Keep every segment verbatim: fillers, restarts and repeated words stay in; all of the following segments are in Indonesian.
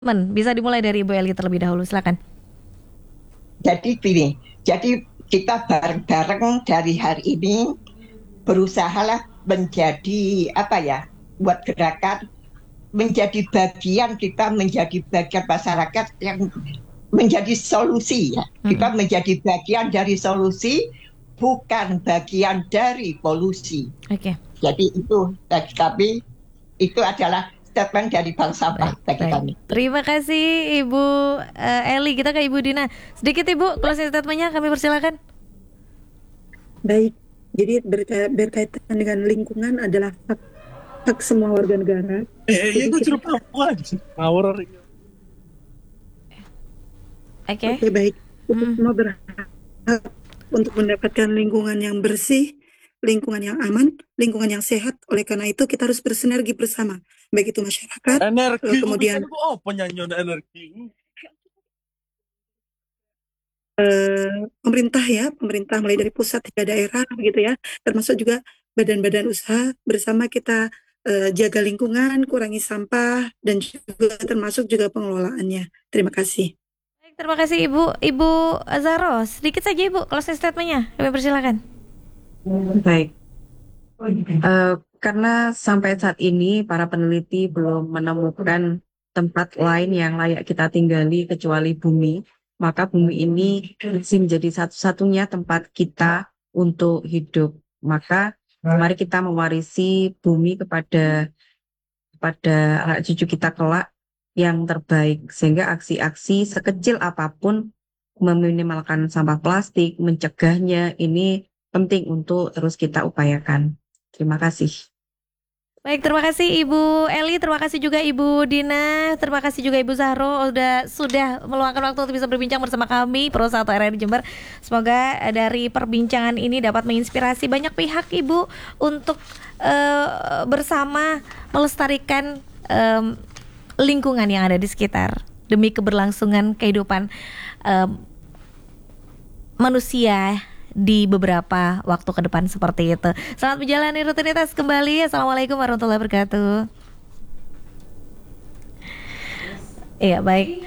Men, bisa dimulai dari Ibu Eli terlebih dahulu, silakan. Jadi gini, jadi kita bareng-bareng dari hari ini berusahalah menjadi apa ya, buat gerakan menjadi bagian kita menjadi bagian masyarakat yang menjadi solusi ya. Mm-mm. Kita menjadi bagian dari solusi, bukan bagian dari polusi. Oke, Jadi itu bagi kami itu adalah statement dari Bank Sampah baik, bagi baik. kami. Terima kasih Ibu eh, Eli. Kita ke Ibu Dina. Sedikit Ibu, closing statementnya kami persilakan. Baik, jadi berka- berkaitan dengan lingkungan adalah hak, hak semua warga negara. Eh, iya Jadi gue kita, celup apa ngawur. Oke. oke baik, kita Hmm. semua berhak untuk mendapatkan lingkungan yang bersih, lingkungan yang aman, lingkungan yang sehat. Oleh karena itu kita harus bersinergi bersama, baik itu masyarakat, Energi, eh, kemudian gue apa nyanyian energi? eh, pemerintah ya, pemerintah mulai dari pusat hingga daerah gitu ya, termasuk juga badan-badan usaha bersama kita eh, jaga lingkungan, kurangi sampah dan juga termasuk juga pengelolaannya. Terima kasih. Baik, terima kasih Ibu. Ibu Zaro, sedikit saja Ibu closing statementnya. Kami persilakan. Baik, Eh, karena sampai saat ini para peneliti belum menemukan tempat lain yang layak kita tinggali kecuali bumi, maka bumi ini masih menjadi satu-satunya tempat kita untuk hidup. Maka mari kita mewarisi bumi kepada kepada anak cucu kita kelak yang terbaik, sehingga aksi-aksi sekecil apapun meminimalkan sampah plastik, mencegahnya, ini penting untuk terus kita upayakan. Terima kasih. Baik, terima kasih Ibu Eli, terima kasih juga Ibu Dina, terima kasih juga Ibu Zahro udah sudah meluangkan waktu untuk bisa berbincang bersama kami Pro satu R R I Jember. Semoga dari perbincangan ini dapat menginspirasi banyak pihak Ibu untuk uh, bersama melestarikan um, lingkungan yang ada di sekitar demi keberlangsungan kehidupan um, manusia di beberapa waktu ke depan seperti itu. Selamat menjalani rutinitas kembali. Assalamualaikum warahmatullahi wabarakatuh. Iya, baik.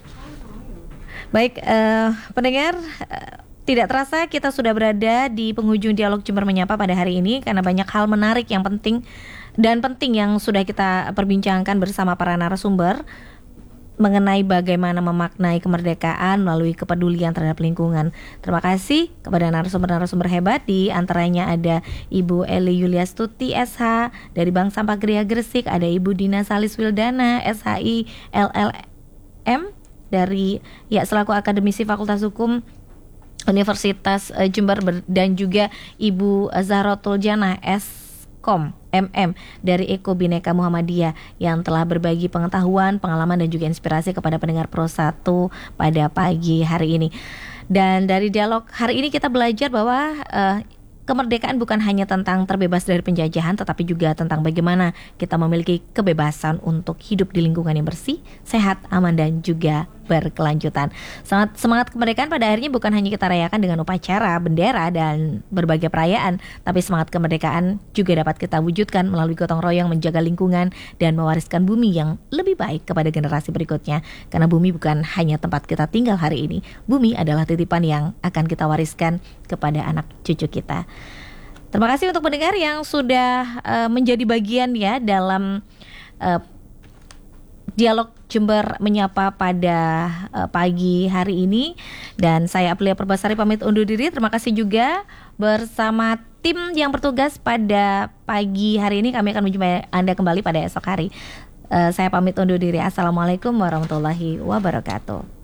Baik, uh, pendengar, uh, tidak terasa kita sudah berada di penghujung dialog Jember Menyapa pada hari ini karena banyak hal menarik yang penting dan penting yang sudah kita perbincangkan bersama para narasumber mengenai bagaimana memaknai kemerdekaan melalui kepedulian terhadap lingkungan. Terima kasih kepada narasumber-narasumber hebat, di antaranya ada Ibu Eli Yuliastuti S H dari Bank Sampah Gria Gresik, ada Ibu Dina Salis Wildana S H I L L M dari ya selaku akademisi Fakultas Hukum Universitas uh, Jember, dan juga Ibu Zahrotul Janah S Kom M M dari Eko Bhinneka Muhammadiyah yang telah berbagi pengetahuan, pengalaman dan juga inspirasi kepada pendengar Pro satu pada pagi hari ini. Dan dari dialog hari ini kita belajar bahwa uh, kemerdekaan bukan hanya tentang terbebas dari penjajahan, tetapi juga tentang bagaimana kita memiliki kebebasan untuk hidup di lingkungan yang bersih, sehat, aman, dan juga berkelanjutan. Semangat, semangat kemerdekaan pada akhirnya bukan hanya kita rayakan dengan upacara, bendera, dan berbagai perayaan, tapi semangat kemerdekaan juga dapat kita wujudkan melalui gotong royong menjaga lingkungan dan mewariskan bumi yang lebih baik kepada generasi berikutnya. Karena bumi bukan hanya tempat kita tinggal hari ini, bumi adalah titipan yang akan kita wariskan kepada anak cucu kita. Terima kasih untuk pendengar yang sudah uh, menjadi bagian ya dalam uh, dialog Jember Menyapa pada uh, pagi hari ini. Dan saya Aprilia Perbasari pamit undur diri. Terima kasih juga bersama tim yang bertugas pada pagi hari ini. Kami akan menjumpai Anda kembali pada esok hari. uh, Saya pamit undur diri. Assalamualaikum warahmatullahi wabarakatuh.